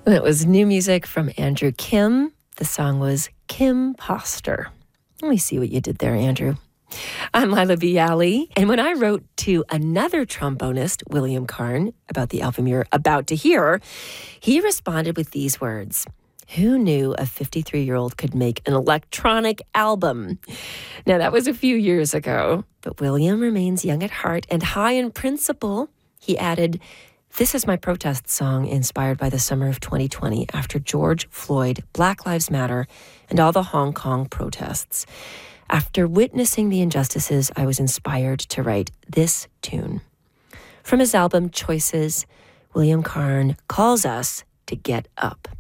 It was new music from Andrew Kim. The song was Kim Poster. Let me see what you did there, Andrew. I'm Lila Bialy, and when I wrote to another trombonist, William Karn, about the album you're about to hear, he responded with these words: "Who knew a 53-year-old could make an electronic album?" Now, that was a few years ago, but William remains young at heart and high in principle. He added, "This is my protest song inspired by the summer of 2020 after George Floyd, Black Lives Matter, and all the Hong Kong protests. After witnessing the injustices, I was inspired to write this tune." From his album Choices, William Karn calls us to get up.